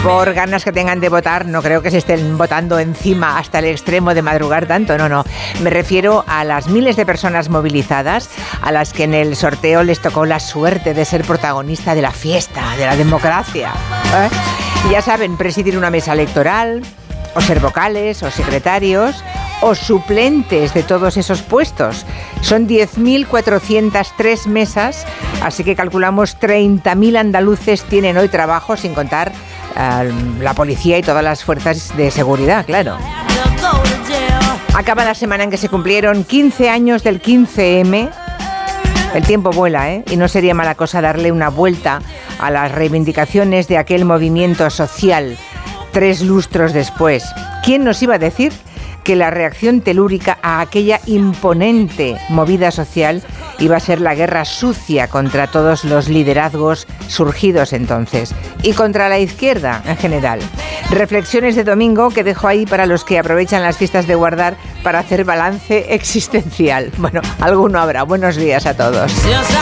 Por ganas que tengan de votar, no creo que se estén votando encima hasta el extremo de madrugar tanto, no. Me refiero a las miles de personas movilizadas a las que en el sorteo les tocó la suerte de ser protagonista de la fiesta, de la democracia. Ya saben, presidir una mesa electoral, o ser vocales, o secretarios, o suplentes de todos esos puestos. Son 10.403 mesas, así que calculamos 30.000 andaluces tienen hoy trabajo, sin contar la policía y todas las fuerzas de seguridad, claro. Acaba la semana en que se cumplieron 15 años del 15M. El tiempo vuela, y no sería mala cosa darle una vuelta a las reivindicaciones de aquel movimiento social 3 lustros después. ¿Quién nos iba a decir que la reacción telúrica a aquella imponente movida social iba a ser la guerra sucia contra todos los liderazgos surgidos entonces y contra la izquierda en general? Reflexiones de domingo que dejo ahí para los que aprovechan las fiestas de guardar para hacer balance existencial. Bueno, alguno habrá. Buenos días a todos.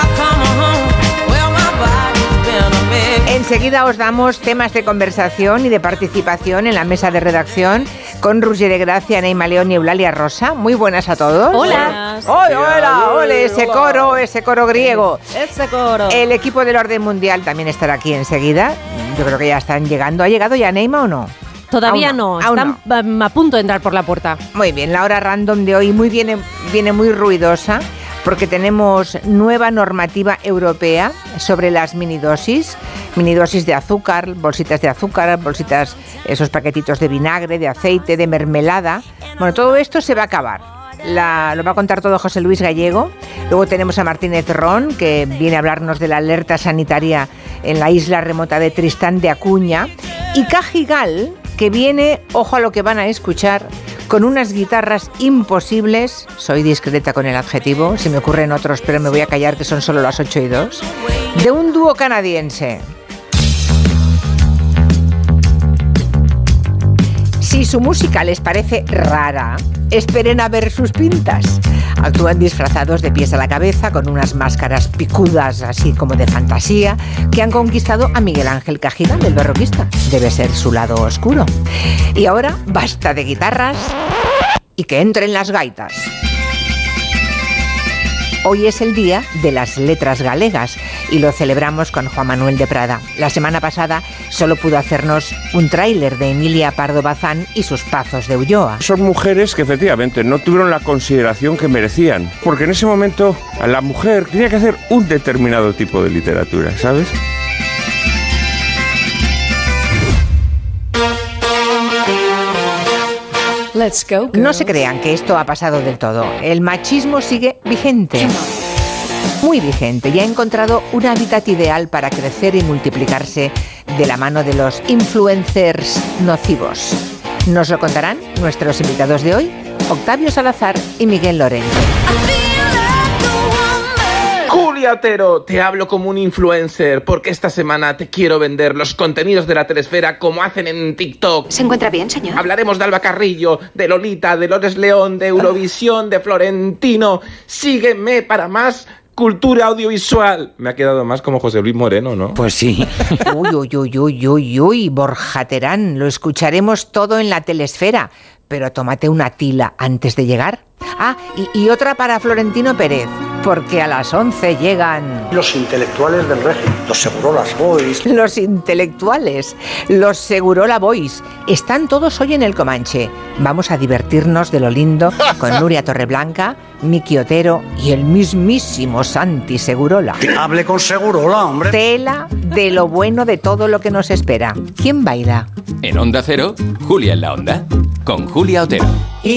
Enseguida os damos temas de conversación y de participación en la mesa de redacción con Roger de Gracia, Neima León y Eulalia Rosa. Muy buenas a todos. Hola. Hola, ese coro griego. Ese coro. El equipo del orden mundial también estará aquí enseguida. Yo creo que ya están llegando. ¿Ha llegado ya Neima o no? Todavía no, están a punto de entrar por la puerta. Muy bien, la hora random de hoy viene muy ruidosa porque tenemos nueva normativa europea sobre las minidosis de azúcar, bolsitas, esos paquetitos de vinagre, de aceite, de mermelada. Bueno, todo esto se va a acabar. Lo va a contar todo José Luis Gallego. Luego tenemos a Martínez Ron, que viene a hablarnos de la alerta sanitaria en la isla remota de Tristán de Acuña. Y Cajigal, que viene, ojo a lo que van a escuchar, con unas guitarras imposibles. Soy discreta con el adjetivo, se me ocurren otros, pero me voy a callar que son solo las 8:02, de un dúo canadiense. Si su música les parece rara, esperen a ver sus pintas. Actúan disfrazados de pies a la cabeza, con unas máscaras picudas, así como de fantasía, que han conquistado a Miguel Ángel Cajigal, el barroquista. Debe ser su lado oscuro. Y ahora, basta de guitarras y que entren las gaitas. Hoy es el día de las letras galegas y lo celebramos con Juan Manuel de Prada. La semana pasada solo pudo hacernos un tráiler de Emilia Pardo Bazán y sus Pazos de Ulloa. Son mujeres que efectivamente no tuvieron la consideración que merecían, porque en ese momento a la mujer tenía que hacer un determinado tipo de literatura, ¿sabes? Let's go, girls. No se crean que esto ha pasado del todo. El machismo sigue vigente. Muy vigente y ha encontrado un hábitat ideal para crecer y multiplicarse de la mano de los influencers nocivos. Nos lo contarán nuestros invitados de hoy, Octavio Salazar y Miguel Lorente. Julia Otero, te hablo como un influencer porque esta semana te quiero vender los contenidos de la Telesfera como hacen en TikTok. ¿Se encuentra bien, señor? Hablaremos de Alba Carrillo, de Lolita, de Lourdes León, de Eurovisión, de Florentino. Sígueme para más cultura audiovisual. Me ha quedado más como José Luis Moreno, ¿no? Pues sí. Uy, Borja Terán, lo escucharemos todo en la Telesfera. Pero tómate una tila antes de llegar. Y otra para Florentino Pérez, porque a las 11 llegan... Los intelectuales del régimen, los Segurola Boys. Los intelectuales, los Segurola Boys. Están todos hoy en el Comanche. Vamos a divertirnos de lo lindo con Nuria Torreblanca, Miki Otero y el mismísimo Santi Segurola. Hable con Segurola, hombre. Tela de lo bueno de todo lo que nos espera. ¿Quién baila? En Onda Cero, Julia en la Onda, con Julia Otero.